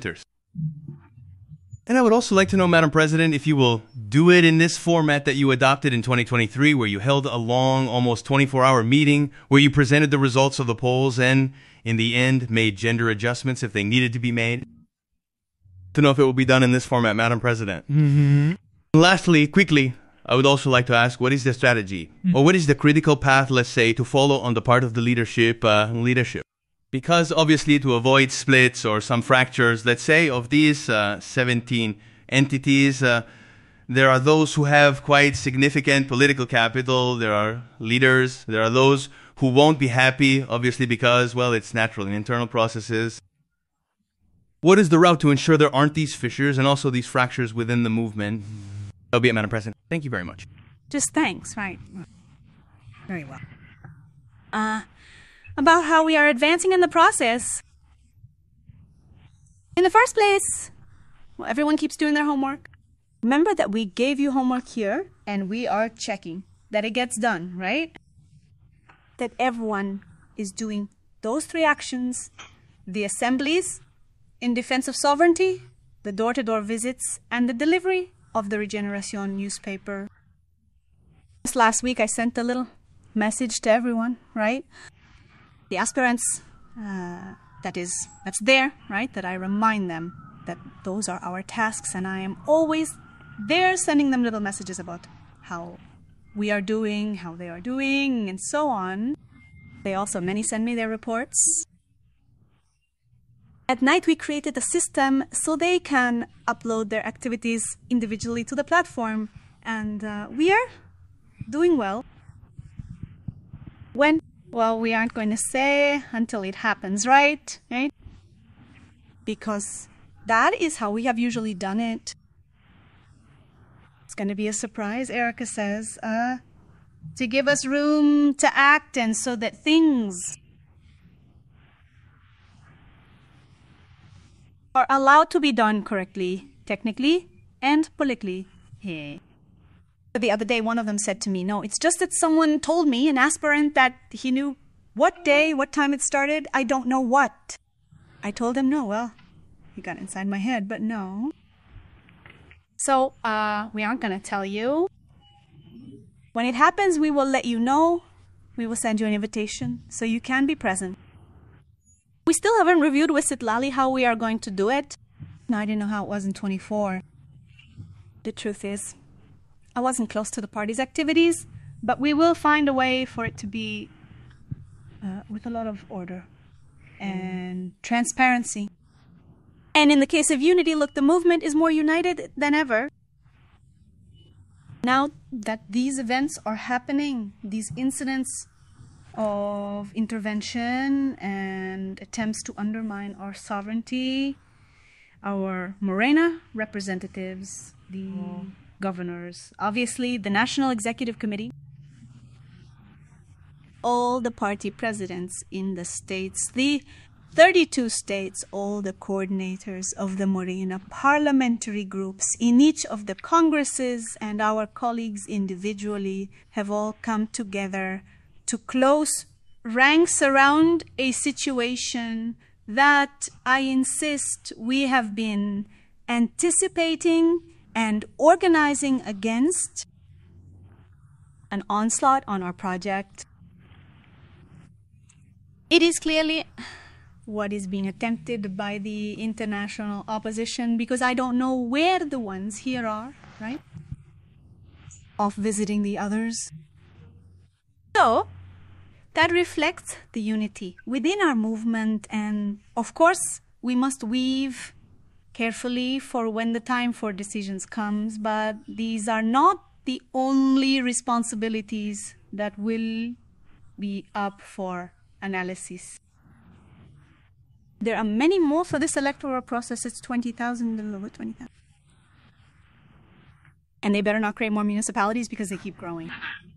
winters. And I would also like to know, Madam President, if you will do it in this format that you adopted in 2023, where you held a long, almost 24-hour meeting, where you presented the results of the polls and, in the end, made gender adjustments if they needed to be made. To know if it will be done in this format, Madam President. Mm-hmm. Lastly, quickly, I would also like to ask, what is the strategy? Or what is the critical path, let's say, to follow on the part of the leadership? Because obviously to avoid splits or some fractures, let's say, of these 17 entities, there are those who have quite significant political capital. There are leaders. There are those who won't be happy, obviously, because, well, it's natural in internal processes. What is the route to ensure there aren't these fissures and also these fractures within the movement? That'll be it, Madam President. Thank you very much. Just thanks, right? Very well. About how we are advancing in the process. In the first place, well, everyone keeps doing their homework. Remember that we gave you homework here, and we are checking that it gets done, right? That everyone is doing those 3 actions: the assemblies in defense of sovereignty, the door-to-door visits, and the delivery of the Regeneration newspaper. Just last week, I sent a little message to everyone, right? The aspirants, that's there, right? That I remind them that those are our tasks, and I am always there sending them little messages about how we are doing, how they are doing, and so on. Many send me their reports. At night, we created a system so they can upload their activities individually to the platform, and we are doing well. When? Well, we aren't going to say until it happens, right? Because that is how we have usually done it. It's going to be a surprise, Erica says, to give us room to act and so that things are allowed to be done correctly, technically and politically. Yeah. The other day, one of them said to me, no, it's just that someone told me, an aspirant, that he knew what day, what time it started. I don't know what. I told him no. Well, he got inside my head, but no. So, we aren't going to tell you. When it happens, we will let you know. We will send you an invitation so you can be present. We still haven't reviewed with Citlali how we are going to do it. No, I didn't know how it was in 24. The truth is, I wasn't close to the party's activities, but we will find a way for it to be with a lot of order and transparency. And in the case of unity, look, the movement is more united than ever. Now that these events are happening, these incidents of intervention and attempts to undermine our sovereignty, our Morena representatives, the governors, obviously the National Executive Committee, all the party presidents in the states, the 32 states, all the coordinators of the Morena parliamentary groups in each of the congresses, and our colleagues individually have all come together to close ranks around a situation that, I insist, we have been anticipating and organizing against: an onslaught on our project. It is clearly what is being attempted by the international opposition, because I don't know where the ones here are, right? Of visiting the others. So, that reflects the unity within our movement, and of course, we must weave carefully for when the time for decisions comes, but these are not the only responsibilities that will be up for analysis. There are many more for this electoral process. It's 20,000, a little over 20,000. And they better not create more municipalities because they keep growing.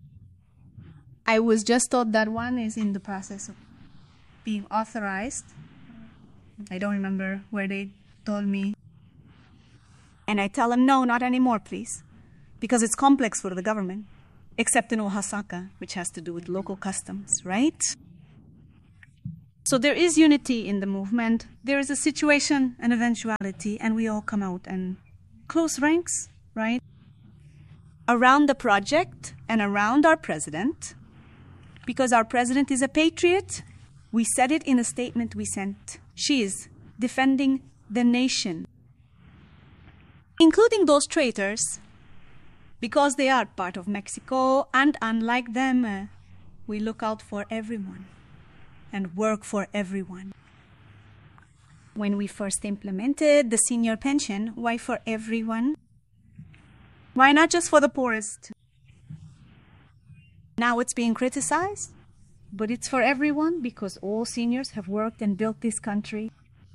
I was just told that one is in the process of being authorized. I don't remember where they told me. And I tell them, no, not anymore, please. Because it's complex for the government. Except in Oaxaca, which has to do with local customs, right? So there is unity in the movement. There is a situation, an eventuality, and we all come out and close ranks, right? Around the project and around our president, because our president is a patriot. We said it in a statement we sent. She is defending the nation, including those traitors, because they are part of Mexico, and unlike them, we look out for everyone and work for everyone. When we first implemented the senior pension, why for everyone? Why not just for the poorest? Now it's being criticized, but it's for everyone because all seniors have worked and built this country.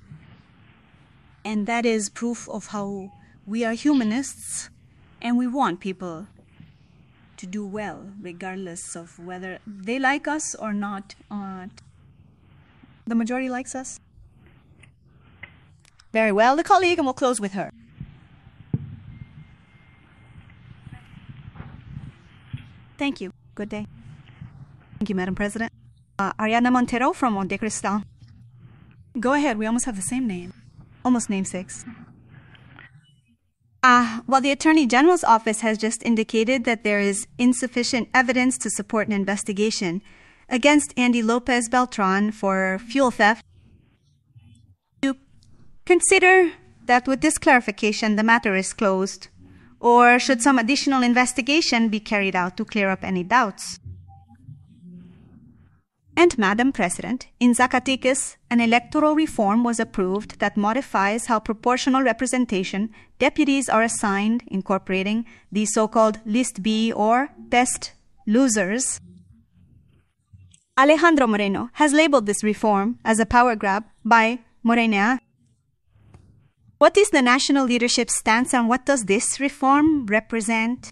And that is proof of how we are humanists and we want people to do well, regardless of whether they like us or not. The majority likes us. Very well, the colleague, and we'll close with her. Thank you. Good day. Thank you, Madam President. Ariana Montero from Monte Cristal. Go ahead, we almost have the same name. Almost namesakes. Well, the Attorney General's office has just indicated that there is insufficient evidence to support an investigation against Andy Lopez Beltran for fuel theft. You consider that with this clarification, the matter is closed, or should some additional investigation be carried out to clear up any doubts? And Madam President, in Zacatecas, an electoral reform was approved that modifies how proportional representation deputies are assigned, incorporating the so-called List B or best losers. Alejandro Moreno has labeled this reform as a power grab by Morena. What is the national leadership's stance and what does this reform represent?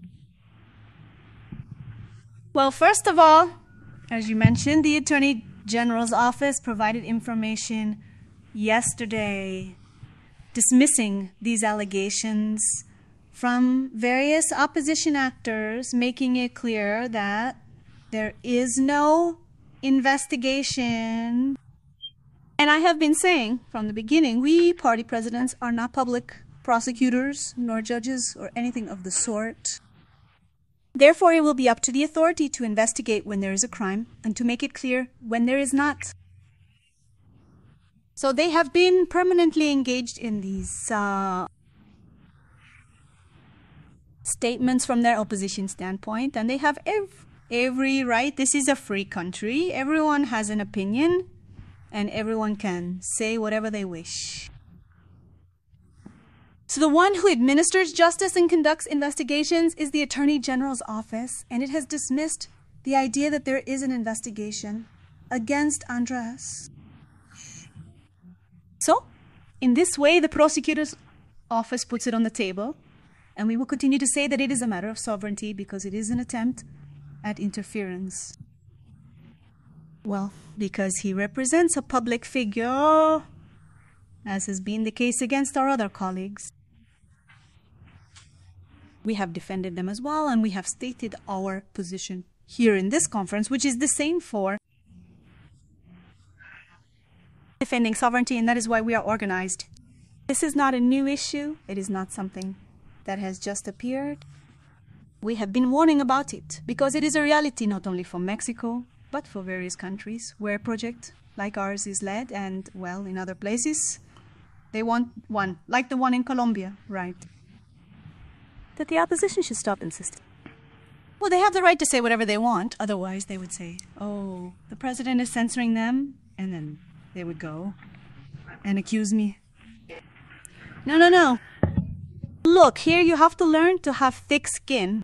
Well, first of all, as you mentioned, the Attorney General's office provided information yesterday dismissing these allegations from various opposition actors, making it clear that there is no investigation. And I have been saying from the beginning, we party presidents are not public prosecutors, nor judges, or anything of the sort. Therefore, it will be up to the authority to investigate when there is a crime and to make it clear when there is not. So they have been permanently engaged in these statements from their opposition standpoint, and they have every right. This is a free country. Everyone has an opinion, and everyone can say whatever they wish. So the one who administers justice and conducts investigations is the Attorney General's office, and it has dismissed the idea that there is an investigation against Andres. So, in this way, the prosecutor's office puts it on the table, and we will continue to say that it is a matter of sovereignty because it is an attempt at interference. Well, because he represents a public figure, as has been the case against our other colleagues. We have defended them as well, and we have stated our position here in this conference, which is the same for defending sovereignty, and that is why we are organized. This is not a new issue. It is not something that has just appeared. We have been warning about it because it is a reality not only for Mexico, but for various countries where a project like ours is led, and, well, in other places, they want one, like the one in Colombia, right? That the opposition should stop insisting. Well, they have the right to say whatever they want. Otherwise, they would say, oh, the president is censoring them, and then they would go and accuse me. No. Look, here you have to learn to have thick skin.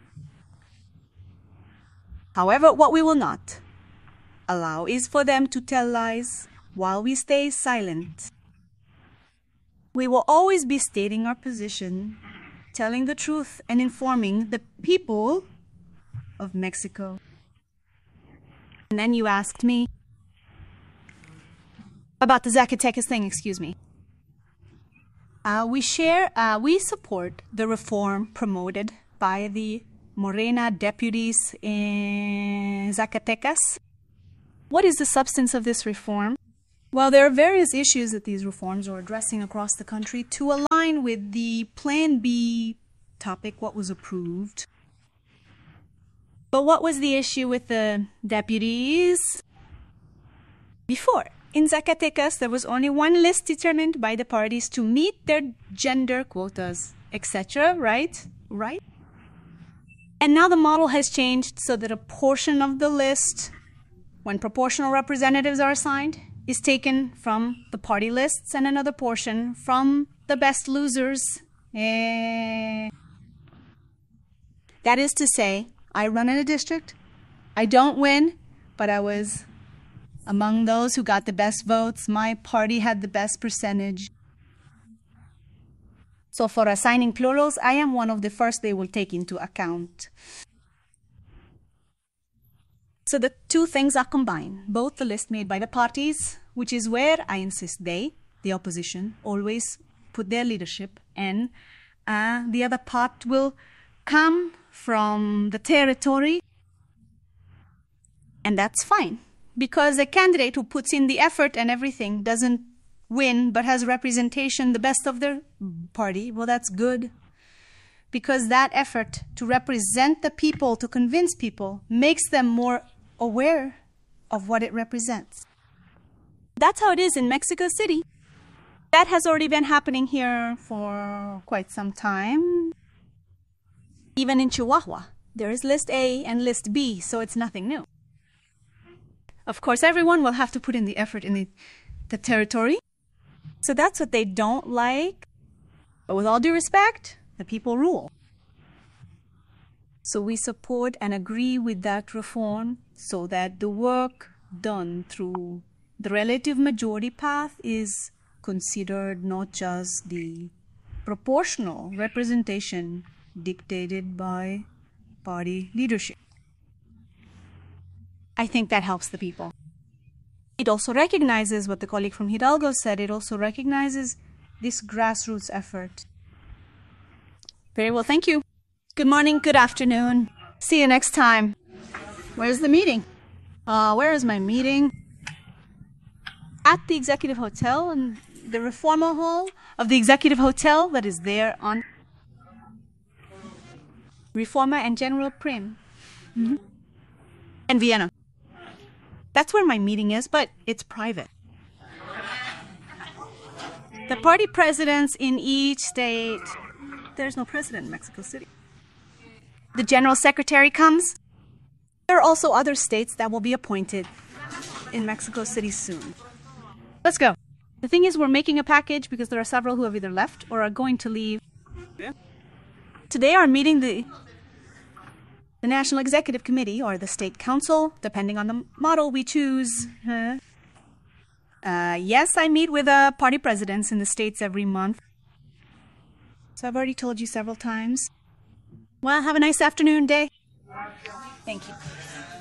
However, what we will not allow is for them to tell lies while we stay silent. We will always be stating our position, telling the truth, and informing the people of Mexico. And then you asked me about the Zacatecas thing, excuse me. We support the reform promoted by the Morena deputies in Zacatecas. What is the substance of this reform? Well, there are various issues that these reforms are addressing across the country to align with the Plan B topic, what was approved. But what was the issue with the deputies? Before, in Zacatecas, there was only one list determined by the parties to meet their gender quotas, etc., right? Right? And now the model has changed so that a portion of the list, when proportional representatives are assigned, is taken from the party lists and another portion from the best losers. That is to say, I run in a district, I don't win, but I was among those who got the best votes. My party had the best percentage. So for assigning plurals, I am one of the first they will take into account. So the two things are combined, both the list made by the parties, which is where I insist they, the opposition, always put their leadership, and the other part will come from the territory, and that's fine, because a candidate who puts in the effort and everything doesn't win but has representation, the best of their party, well, that's good. Because that effort to represent the people, to convince people, makes them more aware of what it represents. That's how it is in Mexico City. That has already been happening here for quite some time. Even in Chihuahua, there is List A and List B, so it's nothing new. Of course, everyone will have to put in the effort in the territory. So that's what they don't like. But with all due respect, the people rule. So we support and agree with that reform so that the work done through the relative majority path is considered not just the proportional representation dictated by party leadership. I think that helps the people. It also recognizes what the colleague from Hidalgo said. It also recognizes this grassroots effort. Very well, thank you. Good morning, good afternoon. See you next time. Where's the meeting? Where is my meeting? At the Executive Hotel, in the Reforma Hall of the Executive Hotel that is there on Reforma and General Prim. And Vienna. That's where my meeting is, but it's private. The party presidents in each state, there's no president in Mexico City. The general secretary comes. There are also other states that will be appointed in Mexico City soon. Let's go. The thing is, we're making a package because there are several who have either left or are going to leave. Today our meeting, the National Executive Committee or the State Council, depending on the model we choose. Yes, I meet with party presidents in the states every month. So I've already told you several times. Well, have a nice afternoon, day. Thank you.